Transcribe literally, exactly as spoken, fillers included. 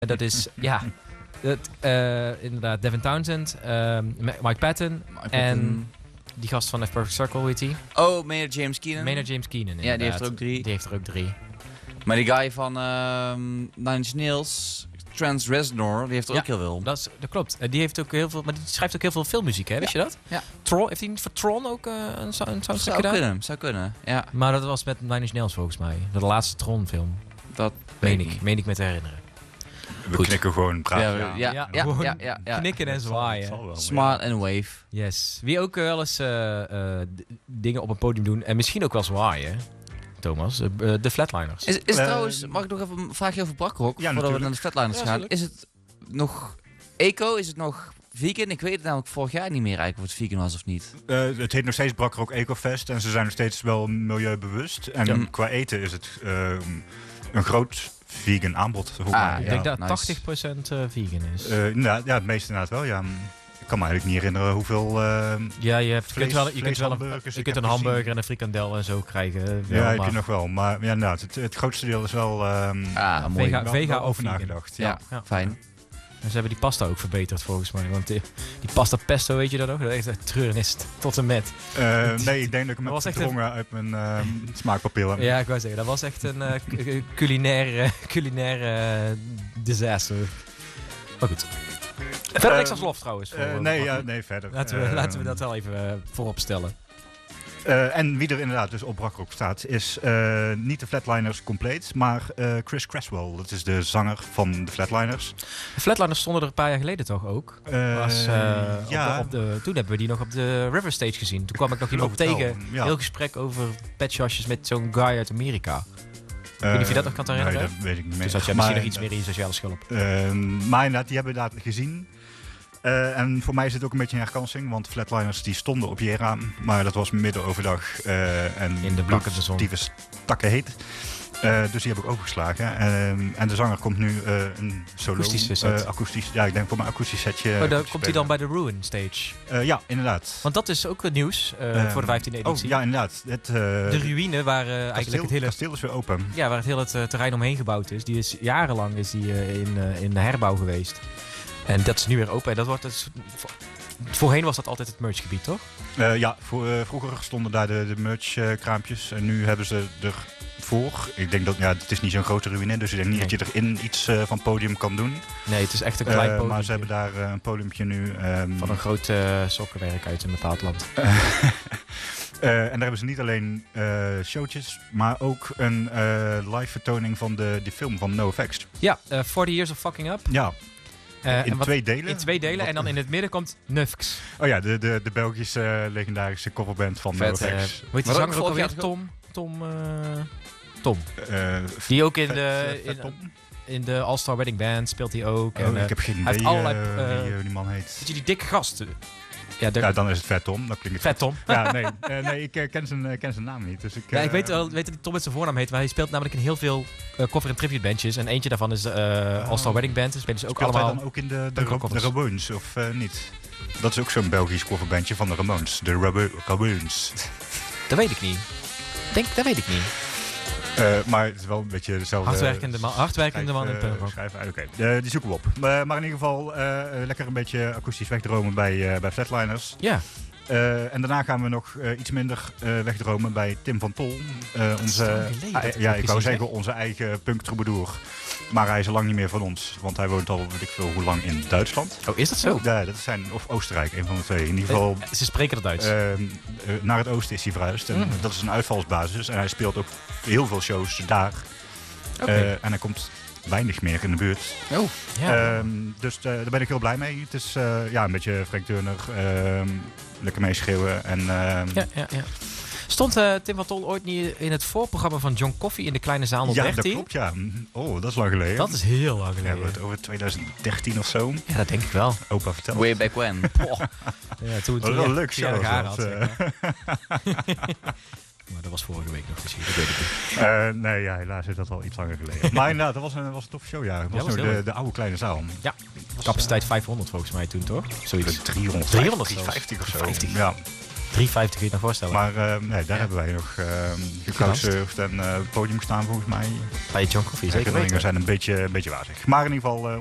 Dat is, ja, dat, uh, inderdaad Devin Townsend, uh, Mike Patton Mike en Patton. Die gast van F Perfect Circle, weet hij? Oh, Maynard James Keenan. Maynard James Keenan, inderdaad. Ja, die heeft er ook drie. Die heeft er ook drie. Maar die guy van uh, Nine Inch Nails, Trent Reznor, die heeft er ja, ook heel veel. Dat, is, dat klopt. Uh, die heeft ook heel veel, maar die schrijft ook heel veel filmmuziek, hè? Wist ja. je dat? Ja. Tron, heeft hij niet voor Tron ook uh, een, een soundtrack zou gedaan? Kunnen, zou kunnen, ja. Maar dat was met Nine Inch Nails volgens mij. De laatste Tron-film. Dat meen ik, meen ik me te herinneren. We Goed. knikken gewoon braaf. Ja, ja, ja, ja, ja, ja, ja, ja. Knikken en zwaaien. Zal, zal wel, Smart ja. and wave. Yes. Wie ook wel eens uh, uh, d- dingen op een podium doen en misschien ook wel zwaaien, Thomas, uh, de Flatliners. Is, is uh, trouwens, mag ik nog even een vraagje over Brakrock, ja, voordat natuurlijk. we naar de Flatliners Ja, gaan. natuurlijk. Is het nog eco? Is het nog vegan? Ik weet het namelijk vorig jaar niet meer eigenlijk of het vegan was of niet. Uh, het heet nog steeds Brakrock Ecofest en ze zijn nog steeds wel milieubewust. En Ja. qua eten is het uh, een groot vegan aanbod. Ah, Ik ja, denk dat nice. tachtig procent uh, vegan is. Uh, nou, ja, het meeste inderdaad wel, ja. Ik kan me eigenlijk niet herinneren hoeveel uh, ja, je, hebt, je vlees, kunt wel, je kunt wel een, vleeshamburgers je ik kunt heb een hamburger gezien. en een frikandel en zo krijgen. Wel, Ja, heb maar je nog wel. Maar ja, inderdaad, het, het grootste deel is wel, um, Ah, mooi. vega, wel, vega wel of over vegan. nagedacht. Ja, Ja. Ja. fijn. En ze hebben die pasta ook verbeterd volgens mij. Want die, die pasta pesto, weet je dat nog? Dat is echt treurnis tot en met. Uh, nee, ik denk dat ik hem Dat was heb echt verdrongen uit mijn uh, smaakpapillen. Ja, ik wou zeggen, dat was echt een uh, cu- culinaire, culinaire uh, disaster. Maar goed. Verder niks als lof trouwens. Voor, Uh, nee, ja, nee, verder. Laten we, Uh, laten we dat wel even uh, voorop stellen. Uh, en wie er inderdaad dus op Brakrock staat, is uh, niet de Flatliners compleet, maar uh, Chris Creswell. Dat is de zanger van de Flatliners. De Flatliners stonden er een paar jaar geleden toch ook? Uh, Was, uh, ja. op de, op de, toen hebben we die nog op de River Stage gezien. Toen kwam ik nog iemand Klopt wel, tegen. ja. Heel gesprek over petjasjes met zo'n guy uit Amerika. Ik weet niet of je dat nog kan herinneren. Nee, dat weet ik niet meer. Dus had jij misschien nog iets meer in je sociale schulp. Uh, maar inderdaad, die hebben we inderdaad gezien. Uh, en voor mij is het ook een beetje een herkansing, want Flatliners die stonden op Jera, maar dat was midden overdag uh, en in de blakkende zon. Die takken heet. Uh, dus die heb ik overgeslagen. Uh, en de zanger komt nu uh, een solo. Akoestische set. Uh, akoestisch, ja, ik denk voor mijn akoestisch setje. Oh, dan komt hij dan bij de Ruin Stage? Uh, ja, inderdaad. Want dat is ook het nieuws uh, uh, voor de vijftiende editie. Oh, ja, inderdaad. Het, uh, de ruïne waar uh, eigenlijk kasteel, het hele... Het kasteel is weer open. Ja, waar het hele uh, terrein omheen gebouwd is. Die is jarenlang is die, uh, in, uh, in de herbouw geweest. En dat is nu weer open. En dat wordt dus, voorheen was dat altijd het merchgebied, toch? Uh, ja, voor, uh, vroeger stonden daar de, de merchkraampjes. Uh, en nu hebben ze ervoor. Ik denk dat, ja, het is niet zo'n grote ruïne. Dus ik denk niet nee. dat je erin iets uh, van podium kan doen. Nee, het is echt een klein uh, podium. Maar ze hebben daar uh, een podiumpje nu. Um, van een groot uh, sokkenwerk uit een bepaald land. Uh, en daar hebben ze niet alleen uh, showtjes, maar ook een uh, live vertoning van de, de film van NoFX. Ja, uh, forty Years of Fucking Up. Ja. Uh, in wat, twee delen. In twee delen. Wat, en dan in het midden komt Nufx. Oh ja, de, de, de Belgische uh, legendarische coverband van Vet, NoFX. Uh, hoe heet die zanger ook alweer? Tom. Tom. Uh, Tom. Uh, die ook in vet, de... vet in, Tom? in de All-Star Wedding Band speelt hij ook. Oh, en, uh, ik heb geen idee heeft allerlei, uh, wie uh, die man heet. Weet je die dikke gasten? Ja, de, ja, dan is het Vet Tom. Dan klinkt het Vet Tom. Ja, nee, uh, nee ik uh, ken, zijn, uh, ken zijn naam niet. Dus ik, ja, uh, ik weet wel weet dat Tom met zijn voornaam heet, maar hij speelt namelijk in heel veel uh, cover- en tribute bandjes. En eentje daarvan is de uh, All-Star oh. Wedding Band. Dus spelen ze ook speelt allemaal. Hij dan ook in de, de, de, de Ramones, of uh, niet? Dat is ook zo'n Belgisch coverbandje van de Ramones. De Ramones. Dat weet ik niet. Denk, dat weet ik niet. Uh, maar het is wel een beetje dezelfde... Hardwerkende man, hardwerkende man in Punk. Oké, okay. uh, die zoeken we op. Uh, maar in ieder geval uh, lekker een beetje akoestisch wegdromen bij, uh, bij Flatliners. Ja. Uh, en daarna gaan we nog uh, iets minder uh, wegdromen bij Tim van Tol. Uh, onze, uh, ja, ik wou zeggen onze eigen punk-troubadour. Maar hij is al lang niet meer van ons. Want hij woont al, weet ik veel, hoe lang in Duitsland. Oh, is dat zo? Ja, dat zijn, of Oostenrijk, een van de twee. In ieder geval... Ze spreken het Duits. Uh, uh, naar het oosten is hij verhuisd. En mm. dat is een uitvalsbasis. En hij speelt ook heel veel shows daar. Okay. Uh, en hij komt weinig meer in de buurt. Oh, ja. Um, dus uh, daar ben ik heel blij mee. Het is uh, ja, een beetje Frank Turner. Uh, lekker meeschreeuwen. En, uh, ja, ja, ja. Stond uh, Tim van Tol ooit niet in het voorprogramma van John Coffey in de kleine zaal op ja, dertien? Ja, dat klopt, ja. Oh, dat is lang geleden. Dat is heel lang geleden. Ja, we hebben het over twintig dertien of zo. Ja, dat denk ik wel. Opa vertelt. Way back when. Oh. Ja, toen, dat was wel een leuk show. Haar had, maar dat was vorige week nog misschien, dat weet ik niet. Uh, nee, ja, helaas is dat al iets langer geleden. Maar inderdaad, dat was een, was een toffe show, ja. Dat was, ja, was de, de, de oude kleine zaal. Ja, capaciteit vijfhonderd volgens mij toen, toch? Zoiets. driehonderd, driehonderd driehonderdvijftig of zo. vijftig. Ja. drie vijftig kun je het nog voorstellen. Maar uh, nee, daar ja. hebben wij nog uh, gecouchsurfd en uh, het podium staan volgens mij. Bij John Coffee, zeker weten. We zijn een beetje, een beetje wazig. Maar in ieder geval... Uh,